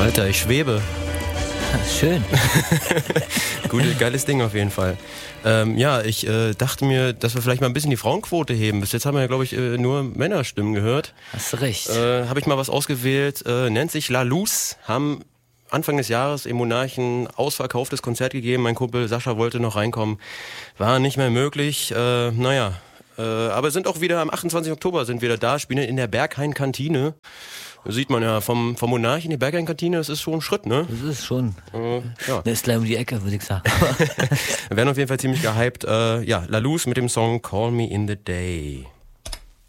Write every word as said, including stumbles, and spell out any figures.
Alter, ich schwebe. Schön. Gute, geiles Ding auf jeden Fall. Ähm, ja, ich äh, dachte mir, dass wir vielleicht mal ein bisschen die Frauenquote heben. Bis jetzt haben wir ja, glaube ich, äh, nur Männerstimmen gehört. Hast du recht. Äh, Habe ich mal was ausgewählt, äh, nennt sich La Luz, haben Anfang des Jahres im Monarchen ausverkauftes Konzert gegeben. Mein Kumpel Sascha wollte noch reinkommen, war nicht mehr möglich. Äh, naja, äh, aber sind auch wieder am achtundzwanzigsten Oktober sind wir da, spielen in der Berghain-Kantine. Sieht man ja, vom, vom Monarch in die Berghain-Kantine, das ist schon ein Schritt, ne? Das ist schon. Äh, ja. Das ist gleich um die Ecke, würde ich sagen. Wir werden auf jeden Fall ziemlich gehypt. Äh, ja, La Luz mit dem Song Call Me in the Day.